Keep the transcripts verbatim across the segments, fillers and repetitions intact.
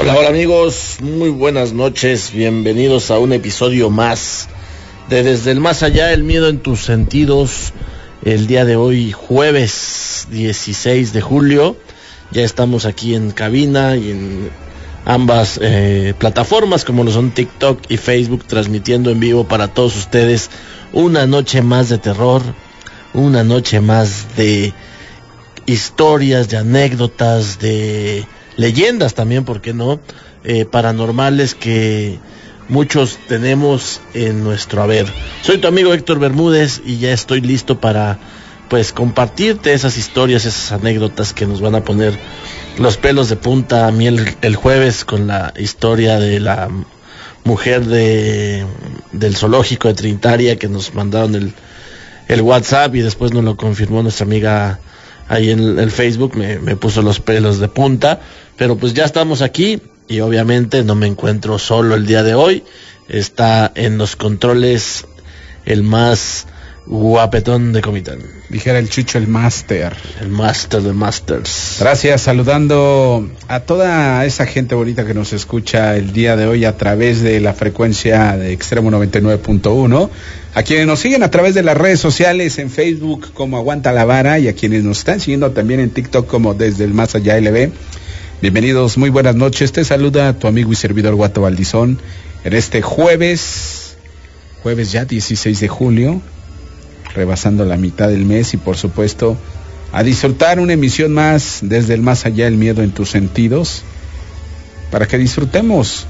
Hola, hola amigos, muy buenas noches, bienvenidos a un episodio más de Desde el Más Allá, el miedo en tus sentidos. El día de hoy, jueves dieciséis de julio, ya estamos aquí en cabina y en ambas eh, plataformas como lo son TikTok y Facebook, transmitiendo en vivo para todos ustedes una noche más de terror, una noche más de historias, de anécdotas, de leyendas también, ¿por qué no? Eh, paranormales que muchos tenemos en nuestro haber. Soy tu amigo Héctor Bermúdez y ya estoy listo para pues compartirte esas historias, esas anécdotas que nos van a poner los pelos de punta a mí el, el jueves con la historia de la mujer de del zoológico de Trinitaria, que nos mandaron el, el WhatsApp y después nos lo confirmó nuestra amiga ahí en el Facebook. Me, me puso los pelos de punta, pero pues ya estamos aquí y obviamente no me encuentro solo el día de hoy. Está en los controles el más guapetón de Comitán. Dijera el Chucho, el máster. El máster de masters. Gracias, saludando a toda esa gente bonita que nos escucha el día de hoy a través de la frecuencia de Extremo noventa y nueve punto uno, a quienes nos siguen a través de las redes sociales en Facebook como Aguanta la Vara y a quienes nos están siguiendo también en TikTok como Desde el Más Allá L B. Bienvenidos, muy buenas noches. Te saluda tu amigo y servidor Guato Valdizón en este jueves, jueves ya dieciséis de julio, rebasando la mitad del mes y por supuesto a disfrutar una emisión más Desde el Más Allá, el miedo en tus sentidos, para que disfrutemos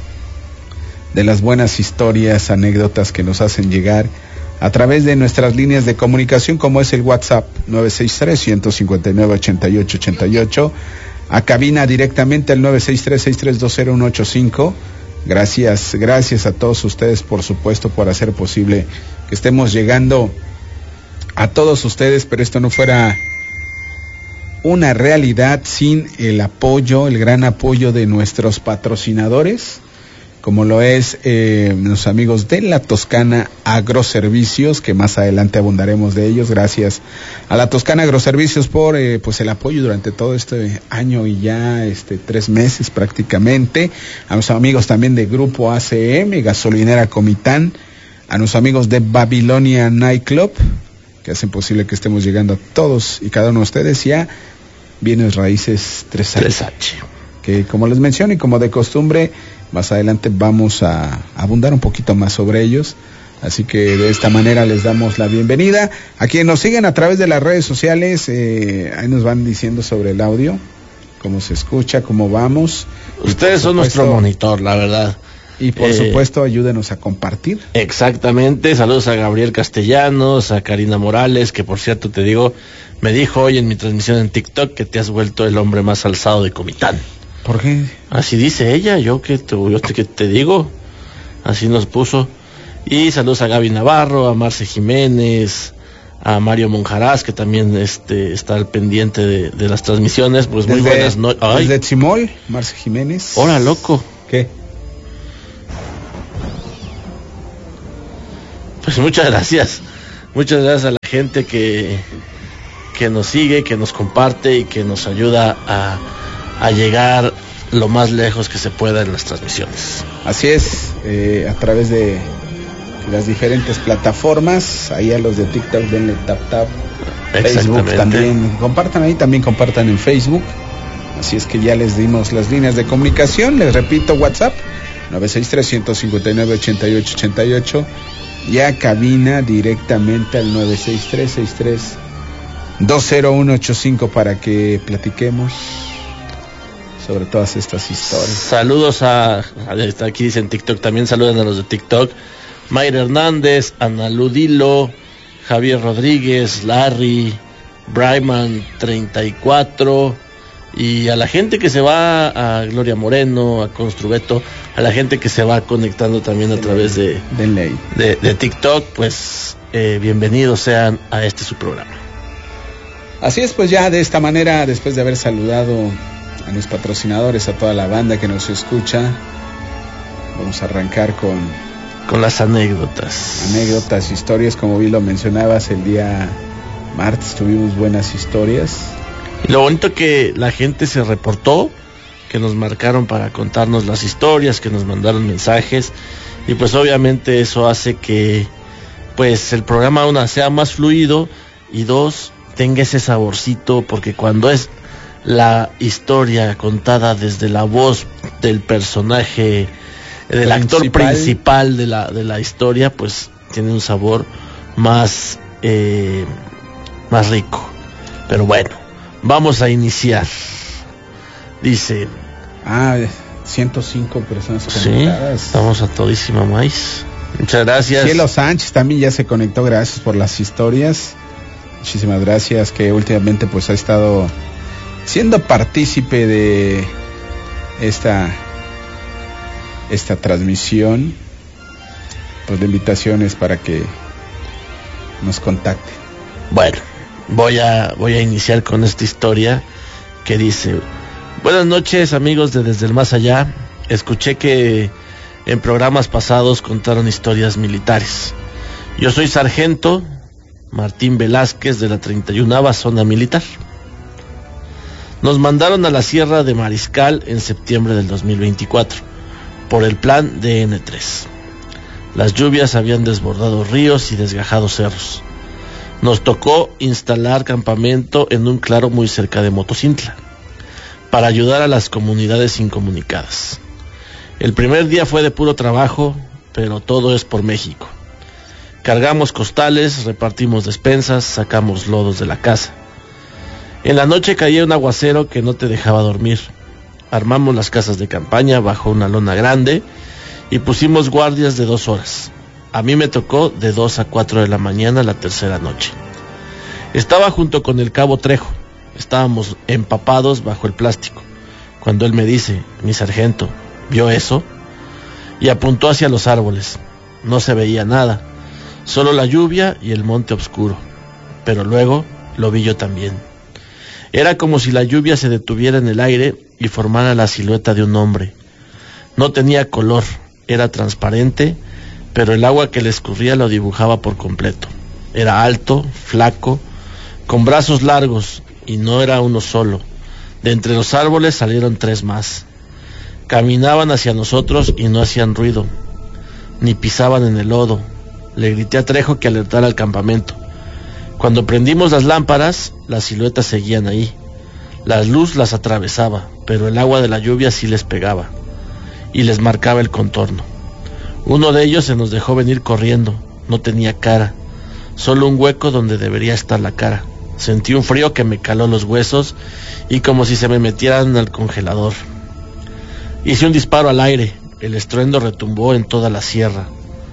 de las buenas historias, anécdotas que nos hacen llegar a través de nuestras líneas de comunicación como es el WhatsApp nueve seis tres, uno cinco nueve, ocho ocho ocho ocho, a cabina directamente al nueve seis tres, seis tres dos cero uno ocho cinco. Gracias, gracias a todos ustedes por supuesto por hacer posible que estemos llegando a todos ustedes, pero esto no fuera una realidad sin el apoyo, el gran apoyo de nuestros patrocinadores, como lo es eh, los amigos de La Toscana Agroservicios, que más adelante abundaremos de ellos. Gracias a La Toscana Agroservicios por eh, pues el apoyo durante todo este año y ya este tres meses prácticamente. A los amigos también de Grupo A C M, Gasolinera Comitán, a los amigos de Babilonia Nightclub, que hacen posible que estemos llegando a todos y cada uno de ustedes, y a Bienes Raíces tres H, que como les menciono y como de costumbre, más adelante vamos a abundar un poquito más sobre ellos. Así que de esta manera les damos la bienvenida. A quienes nos siguen a través de las redes sociales, eh, ahí nos van diciendo sobre el audio, cómo se escucha, cómo vamos. Ustedes son nuestro monitor, la verdad. Y por eh, supuesto, ayúdenos a compartir. Exactamente. Saludos a Gabriel Castellanos, a Karina Morales, que por cierto te digo, me dijo hoy en mi transmisión en TikTok que te has vuelto el hombre más alzado de Comitán. ¿Por qué? Así dice ella, yo que te, yo te, que te digo, así nos puso. Y saludos a Gaby Navarro, a Marce Jiménez, a Mario Monjarás, que también este está al pendiente de, de las transmisiones. Pues muy desde, buenas noches. Desde Tzimol, Marce Jiménez. Hola, loco. ¿Qué? Pues muchas gracias, muchas gracias a la gente que, que nos sigue, que nos comparte y que nos ayuda a, a llegar lo más lejos que se pueda en las transmisiones. Así es, eh, a través de las diferentes plataformas, ahí a los de TikTok denle tap tap, Facebook también, compartan ahí, también compartan en Facebook. Así es que ya les dimos las líneas de comunicación, les repito, WhatsApp nueve seis tres, uno cinco nueve, ocho ocho ocho ocho, y a cabina directamente al nueve seis tres, seis tres dos cero uno ocho cinco para que platiquemos sobre todas estas historias. Saludos a, a aquí dicen TikTok, también saludan a los de TikTok: Mayra Hernández, Ana Ludilo, Javier Rodríguez, Larry, Bryman treinta y cuatro, y a la gente que se va, a Gloria Moreno, a Construbeto, a la gente que se va conectando también a través de, de, de TikTok, pues eh, bienvenidos sean a este su programa. Así es, pues ya de esta manera, después de haber saludado a mis patrocinadores, a toda la banda que nos escucha, vamos a arrancar con con las anécdotas. Anécdotas, historias, como bien lo mencionabas, el día martes tuvimos buenas historias. Y lo bonito que la gente se reportó, que nos marcaron para contarnos las historias, que nos mandaron mensajes, y pues obviamente eso hace que pues el programa, una, sea más fluido, y dos, tenga ese saborcito, porque cuando es la historia contada desde la voz del personaje, del principal. actor principal de la, de la historia, pues tiene un sabor más, eh, más rico. Pero bueno, vamos a iniciar. Dice... Ah, ciento cinco personas conectadas. Sí, estamos a todísima maíz. Muchas gracias. Cielo Sánchez también ya se conectó, gracias por las historias. Muchísimas gracias, que últimamente pues ha estado siendo partícipe de esta esta transmisión. Pues la invitación es para que nos contacte. Bueno, voy a voy a iniciar con esta historia que dice: buenas noches, amigos de Desde el Más Allá. Escuché que en programas pasados contaron historias militares. Yo soy sargento Martín Velázquez, de la treinta y unava Zona Militar. Nos mandaron a la Sierra de Mariscal en septiembre del dos mil veinticuatro por el plan D N tres. Las lluvias habían desbordado ríos y desgajado cerros. Nos tocó instalar campamento en un claro muy cerca de Motocintla para ayudar a las comunidades incomunicadas. El primer día fue de puro trabajo, pero todo es por México. Cargamos costales, repartimos despensas, sacamos lodos de la casa. En la noche caía un aguacero que no te dejaba dormir. Armamos las casas de campaña bajo una lona grande y pusimos guardias de dos horas. A mí me tocó de dos a cuatro de la mañana la tercera noche. Estaba junto con el cabo Trejo. Estábamos empapados bajo el plástico, cuando él me dice: mi sargento, ¿vio eso? Y apuntó hacia los árboles. No se veía nada, solo la lluvia y el monte oscuro. Pero luego lo vi yo también. Era como si la lluvia se detuviera en el aire y formara la silueta de un hombre. No tenía color, era transparente, pero el agua que le escurría lo dibujaba por completo. Era alto, flaco, con brazos largos, y no era uno solo. De entre los árboles salieron tres más. Caminaban hacia nosotros y no hacían ruido, ni pisaban en el lodo. Le grité a Trejo que alertara al campamento. Cuando prendimos las lámparas, las siluetas seguían ahí. La luz las atravesaba, pero el agua de la lluvia sí les pegaba y les marcaba el contorno. Uno de ellos se nos dejó venir corriendo. No tenía cara, solo un hueco donde debería estar la cara. Sentí un frío que me caló los huesos y como si se me metieran al congelador. Hice un disparo al aire. El estruendo retumbó en toda la sierra.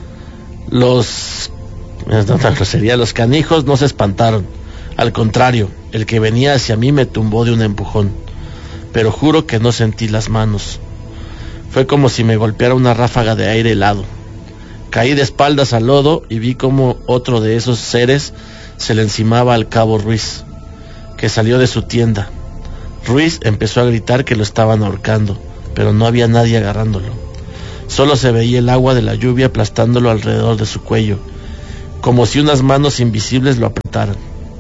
Los... no tan grosería, los canijos no se espantaron. Al contrario, el que venía hacia mí me tumbó de un empujón. Pero juro que no sentí las manos. Fue como si me golpeara una ráfaga de aire helado. Caí de espaldas al lodo y vi como otro de esos seres se le encimaba al cabo Ruiz, que salió de su tienda. Ruiz empezó a gritar que lo estaban ahorcando, pero no había nadie agarrándolo. Solo se veía el agua de la lluvia aplastándolo alrededor de su cuello, como si unas manos invisibles lo apretaran.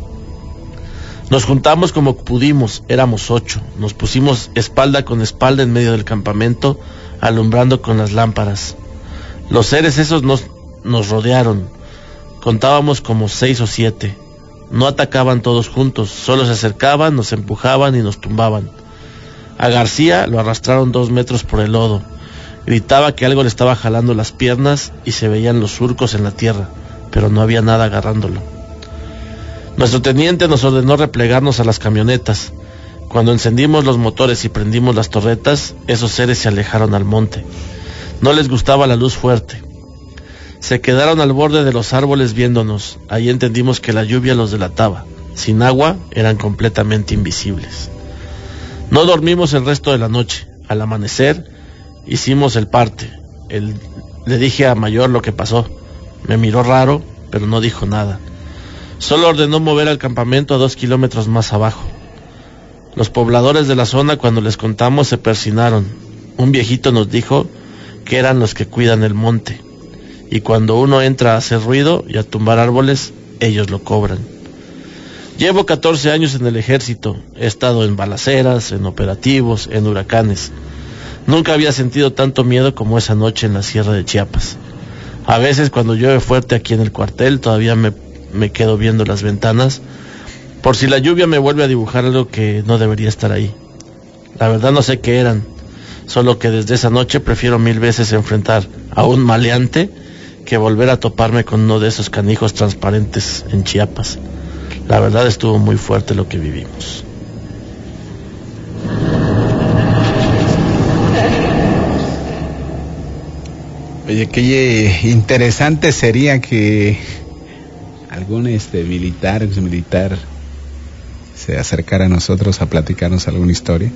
Nos juntamos como pudimos, éramos ocho. Nos pusimos espalda con espalda en medio del campamento, alumbrando con las lámparas. Los seres esos nos, nos rodearon. Contábamos como seis o siete. No atacaban todos juntos, solo se acercaban, nos empujaban y nos tumbaban. A García lo arrastraron dos metros por el lodo. Gritaba que algo le estaba jalando las piernas y se veían los surcos en la tierra, pero no había nada agarrándolo. Nuestro teniente nos ordenó replegarnos a las camionetas. Cuando encendimos los motores y prendimos las torretas, esos seres se alejaron al monte. No les gustaba la luz fuerte. Se quedaron al borde de los árboles viéndonos. Ahí entendimos que la lluvia los delataba. Sin agua, eran completamente invisibles. No dormimos el resto de la noche. Al amanecer, hicimos el parte. El... Le dije a Mayor lo que pasó. Me miró raro, pero no dijo nada. Solo ordenó mover al campamento a dos kilómetros más abajo. Los pobladores de la zona, cuando les contamos, se persinaron. Un viejito nos dijo que eran los que cuidan el monte, y cuando uno entra a hacer ruido y a tumbar árboles, ellos lo cobran. Llevo catorce años en el ejército, he estado en balaceras, en operativos, en huracanes. Nunca había sentido tanto miedo como esa noche en la sierra de Chiapas. A veces cuando llueve fuerte aquí en el cuartel, todavía me, me quedo viendo las ventanas, por si la lluvia me vuelve a dibujar algo que no debería estar ahí. La verdad no sé qué eran, solo que desde esa noche prefiero mil veces enfrentar a un maleante que volver a toparme con uno de esos canijos transparentes en Chiapas. La verdad estuvo muy fuerte lo que vivimos. Oye, qué interesante sería que algún este militar, ex militar, se acercara a nosotros a platicarnos alguna historia.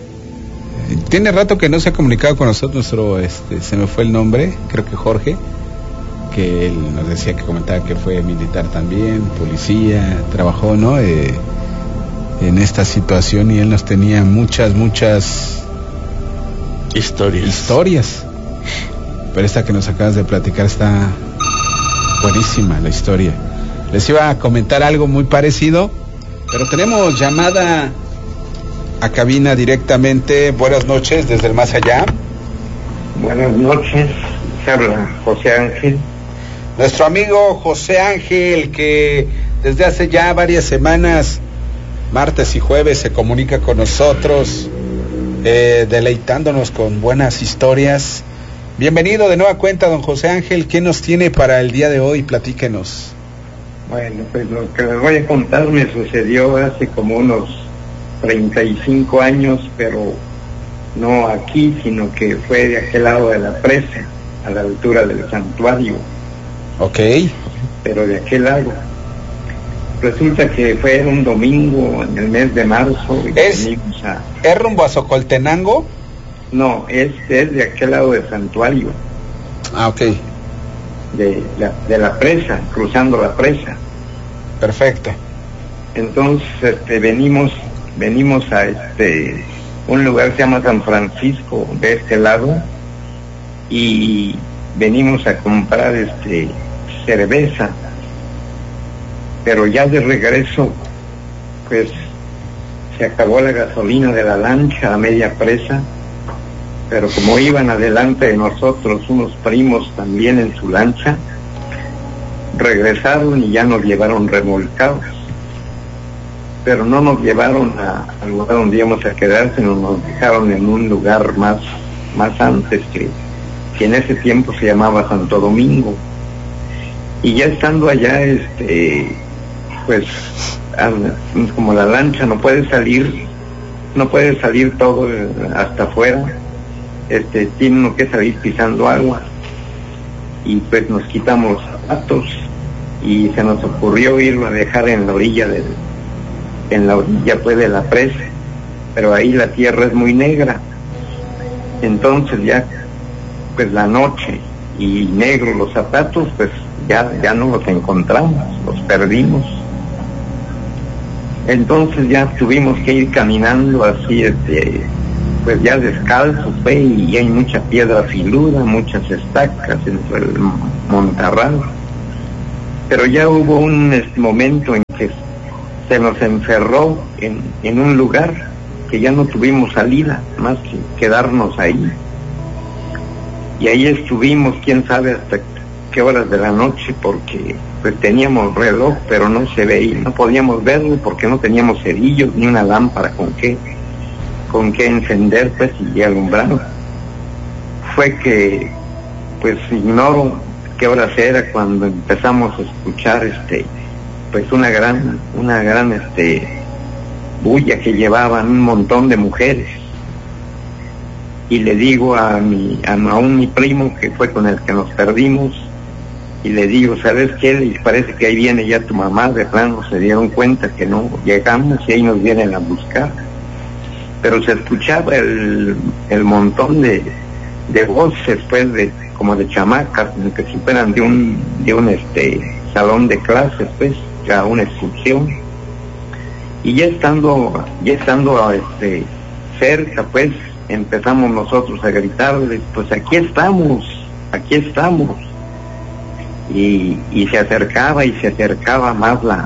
Tiene rato que no se ha comunicado con nosotros nuestro, este, se me fue el nombre, creo que Jorge, que él nos decía, que comentaba que fue militar también, policía, trabajó, ¿no? Eh, en esta situación, y él nos tenía muchas, muchas historias. historias. Pero esta que nos acabas de platicar está buenísima la historia. Les iba a comentar algo muy parecido, pero tenemos llamada a cabina directamente. Buenas noches desde el más allá. Buenas noches, se habla José Ángel. Nuestro amigo José Ángel, que desde hace ya varias semanas, martes y jueves, se comunica con nosotros, eh, deleitándonos con buenas historias. Bienvenido de nueva cuenta, don José Ángel. ¿Qué nos tiene para el día de hoy? Platíquenos. Bueno, pues lo que les voy a contar me sucedió hace como unos treinta y cinco años, pero no aquí, sino que fue de aquel lado de la presa, a la altura del santuario. Ok. Pero de aquel lado. Resulta que fue un domingo en el mes de marzo. Y ¿Es, a... ¿Es rumbo a Socoltenango? No, es, es de aquel lado del santuario. Ah, ok. De la, de la presa, cruzando la presa. Perfecto. Entonces, este, venimos, venimos a este, un lugar que se llama San Francisco, de este lado, y venimos a comprar este cerveza. Pero ya de regreso, pues, se acabó la gasolina de la lancha a media presa. Pero como iban adelante de nosotros unos primos también en su lancha, regresaron y ya nos llevaron remolcados. Pero no nos llevaron a, al lugar donde íbamos a quedar, sino nos dejaron en un lugar más, más antes, que, que en ese tiempo se llamaba Santo Domingo. Y ya estando allá, este, pues, como la lancha no puede salir, no puede salir todo hasta afuera, este, tiene uno que salir pisando agua, y pues nos quitamos los zapatos y se nos ocurrió irlo a dejar en la orilla del, en la orilla pues de la presa, pero ahí la tierra es muy negra. Entonces ya pues la noche y negro los zapatos, pues ya, ya no los encontramos, los perdimos. Entonces ya tuvimos que ir caminando así, este, pues ya descalzo, pues, y hay mucha piedra filuda, muchas estacas entre el montarral. Pero ya hubo un este, momento en que se nos encerró en, en un lugar que ya no tuvimos salida, más que quedarnos ahí. Y ahí estuvimos, quién sabe hasta qué horas de la noche, porque pues teníamos reloj, pero no se veía, no podíamos verlo porque no teníamos cerillos ni una lámpara con qué con qué encender, pues, y alumbrar. Fue que, pues, ignoro qué horas era cuando empezamos a escuchar, este, pues, una gran, una gran, este, bulla que llevaban un montón de mujeres. Y le digo a mi, a aún mi primo, que fue con el que nos perdimos, y le digo, ¿sabes qué? Y parece que ahí viene ya tu mamá. De plano se dieron cuenta que no llegamos y ahí nos vienen a buscar. Pero se escuchaba el, el montón de, de voces, pues, de, como de chamacas, que si fueran de un, de un este, salón de clases, pues, a una excursión. Y ya estando, ya estando este, cerca, pues, empezamos nosotros a gritarles, pues, aquí estamos, aquí estamos. Y, y se acercaba y se acercaba más la,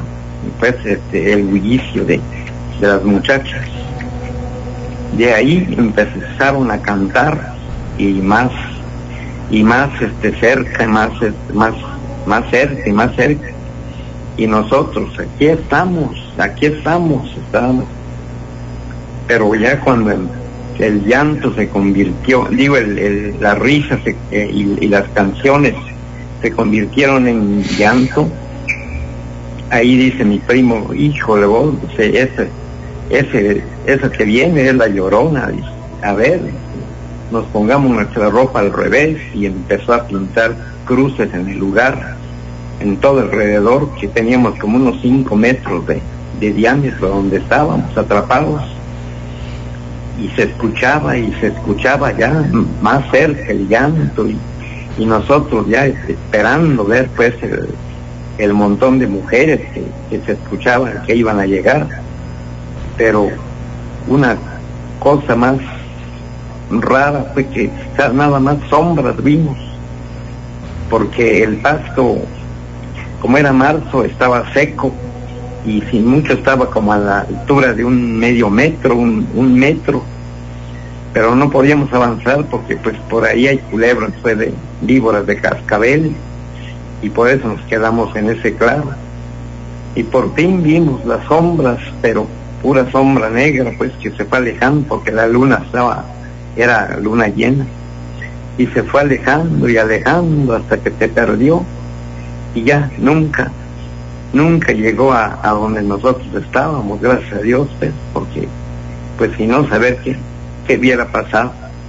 pues este, el bullicio de, de las muchachas. De ahí empezaron a cantar y más y más este cerca, más este, más más cerca y más cerca. Y nosotros aquí estamos, aquí estamos, estamos. Pero ya cuando el, el llanto se convirtió, digo, el, el, la risa se, eh, y, y las canciones se convirtieron en llanto, ahí dice mi primo, híjole vos, ese, ese, esa que viene es la Llorona, dice, a ver, nos pongamos nuestra ropa al revés, y empezó a pintar cruces en el lugar, en todo alrededor, que teníamos como unos cinco metros de, de diámetro donde estábamos atrapados, y se escuchaba y se escuchaba ya más cerca el llanto, y, y nosotros ya esperando ver pues el, el montón de mujeres que, que se escuchaban que iban a llegar. Pero una cosa más rara fue que nada más sombras vimos, porque el pasto, como era marzo, estaba seco, y sin mucho estaba como a la altura de un medio metro, un, un metro, pero no podíamos avanzar porque pues por ahí hay culebras, pues, de víboras de cascabel, y por eso nos quedamos en ese claro. Y por fin vimos las sombras, pero pura sombra negra, pues, que se fue alejando porque la luna estaba, era luna llena, y se fue alejando y alejando hasta que se perdió, y ya nunca nunca llegó a, a donde nosotros estábamos, gracias a Dios, pues, porque pues si no, saber qué, qué hubiera pasado.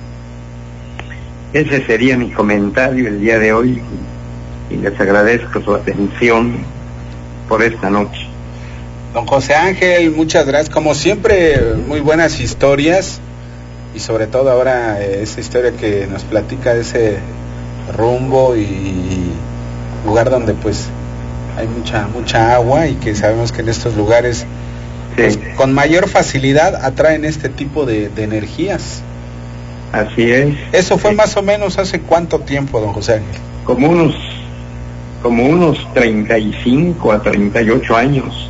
Ese sería mi comentario el día de hoy, y les agradezco su atención por esta noche. Don José Ángel, muchas gracias, como siempre, muy buenas historias, y sobre todo ahora eh, esa historia que nos platica de ese rumbo y lugar donde pues hay mucha mucha agua, y que sabemos que en estos lugares sí, pues, con mayor facilidad atraen este tipo de, de energías. Así es. Eso fue sí. Más o menos hace cuánto tiempo, don José Ángel. Como unos como unos treinta y cinco a treinta y ocho años.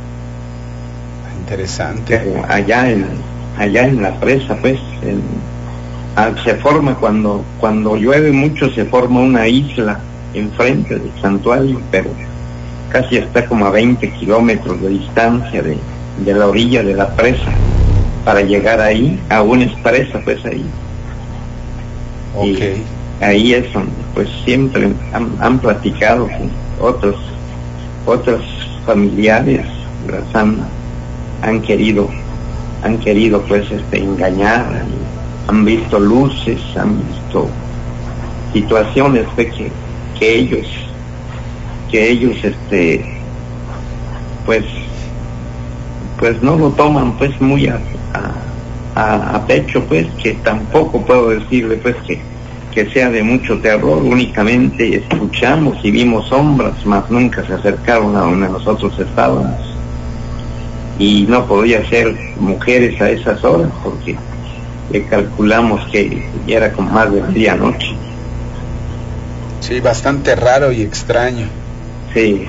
Interesante. Allá en allá en la presa, pues, en, ah, se forma cuando cuando llueve mucho, se forma una isla enfrente del santuario, pero casi está como a veinte kilómetros de distancia de, de la orilla de la presa. Para llegar ahí, aún es presa, pues ahí. Okay. Y ahí es donde, pues, siempre han, han platicado con otros, otros familiares, las han, han querido, han querido, pues, este, engañar, han visto luces, han visto situaciones, pues, que, que ellos, que ellos, este, pues, pues no lo toman, pues, muy a, a, a pecho, pues, que tampoco puedo decirle, pues, que, que sea de mucho terror. Únicamente escuchamos y vimos sombras, mas nunca se acercaron a donde nosotros estábamos, y no podía ser mujeres a esas horas porque le calculamos que ya era como más de medianoche. Sí, bastante raro y extraño. Sí,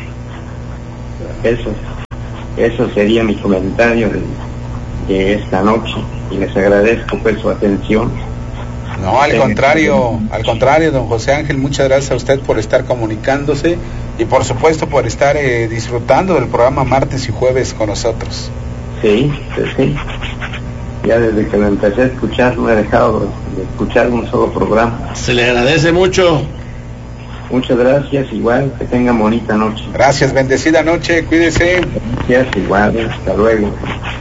eso eso sería mi comentario de, de esta noche, y les agradezco, pues, su atención. No, al contrario, al contrario, don José Ángel, muchas gracias a usted por estar comunicándose, y por supuesto por estar eh, disfrutando del programa martes y jueves con nosotros. Sí, pues sí, ya desde que lo empecé a escuchar no he dejado de escuchar un solo programa. Se le agradece mucho. Muchas gracias, igual, que tengan bonita noche. Gracias, bendecida noche, cuídese. Gracias, igual, hasta luego.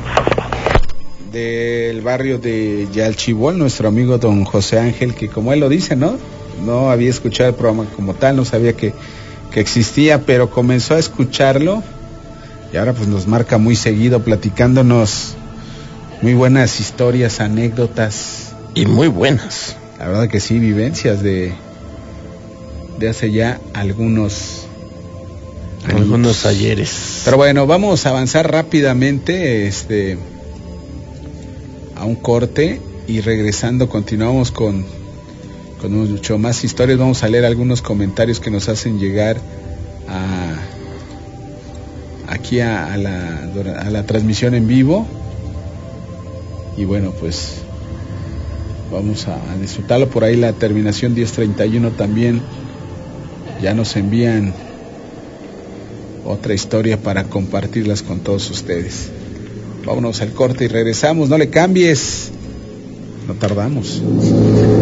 Del barrio de Yalchibol, nuestro amigo don José Ángel, que como él lo dice, ¿no? No había escuchado el programa como tal, no sabía que, que existía, pero comenzó a escucharlo, y ahora pues nos marca muy seguido, platicándonos muy buenas historias, anécdotas. Y muy buenas. La verdad que sí, vivencias de... de hace ya algunos años. Algunos ayeres. Pero bueno, vamos a avanzar rápidamente este a un corte, y regresando continuamos con con mucho más historias. Vamos a leer algunos comentarios que nos hacen llegar a aquí a, a, la, a la transmisión en vivo. Y bueno, pues vamos a, a disfrutarlo. Por ahí la terminación diez treinta y uno también ya nos envían otra historia para compartirlas con todos ustedes. Vámonos al corte y regresamos. No le cambies, no tardamos.